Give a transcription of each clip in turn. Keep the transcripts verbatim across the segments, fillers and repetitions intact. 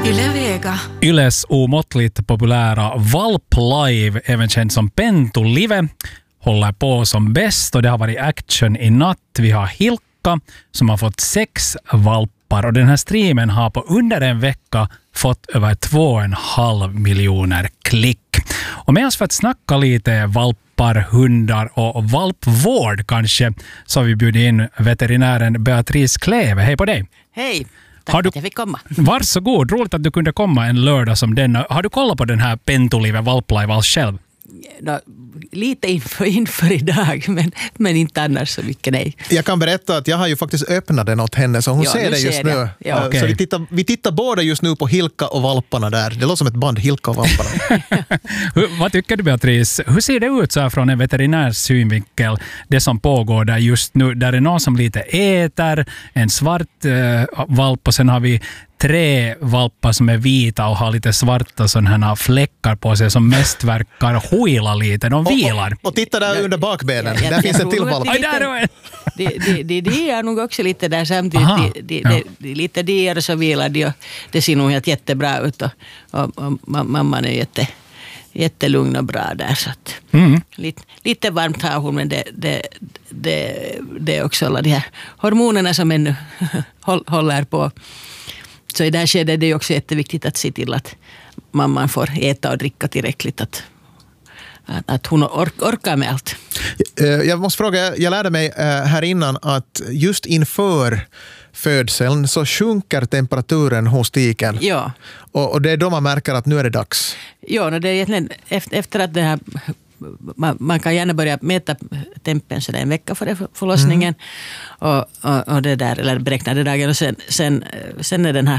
Yle Vega. Yles omåttligt populära Valp Live, även känd som Pentu Live, håller på som bäst och det har varit action i natt. Vi har Hilkka som har fått sex valpar och den här streamen har på under en vecka fått över två och en halv miljoner klick. Och med oss för att snacka lite valpar, hundar och valpvård kanske, så har vi bjudit in veterinären Beatrice Kleve. Hej på dig! Hej! Tack Har du, att jag fick komma. Varsågod, roligt att du kunde komma en lördag som denna. Har du kollat på den här Pentu Live Valp Live alls själv? No, lite inför, inför idag, men, men inte annars så mycket, nej. Jag kan berätta att jag har ju faktiskt öppnat den åt henne, så hon Ja, ser nu det just ser nu. jag. Ja. Uh, Okej. Så vi tittar, vi tittar båda just nu på Hilkka och valparna där. Det låter som ett band, Hilkka och valparna. Hur, vad tycker du, Beatrice? Hur ser det ut så här från en veterinärs synvinkel, det som pågår där just nu? Där är någon som lite äter, en svart eh, valp och sen har vi tre valpar som är vita och har lite svarta sådana här fläckar på sig som mest verkar huila lite. De vilar. Och, och titta där under bakbenen, Ja, där jag finns en tror till nog att valp. det- Aj, där är en! De, de, de, de är nog också lite där samtidigt. Aha, de, de, ja. de, de, lite dier så vilar de och det ser nog helt jättebra ut och, och, och mamman är jätte, jättelugn och bra där. Så att, Mm. lite, lite varmt har hon, men det, det, det, det är också alla de här hormonerna som ännu håll- håller på. Så i det här skedet är det också jätteviktigt att se till att mamman får äta och dricka tillräckligt, att, att, att hon ork, orkar med allt. Eh, Jag måste fråga, jag lärde mig eh, här innan att just inför födseln så sjunker temperaturen hos tiken. Ja. Och, och det är då man märker att nu är det dags. Ja, no, det är egentligen efter, efter att det här, man, man kan gärna börja mäta tempen så det är en vecka före förlossningen och, och, och det där, eller beräknade dagen, och sen, sen, sen när den här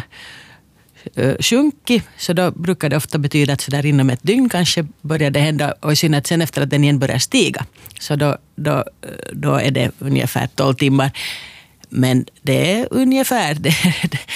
uh, sjunkit, så då brukar det ofta betyda att så där inom ett dygn kanske börjar det hända, och i synnerhet sen efter att den igen börjar stiga, så då, då, då är det ungefär tolv timmar. Men det är ungefär det,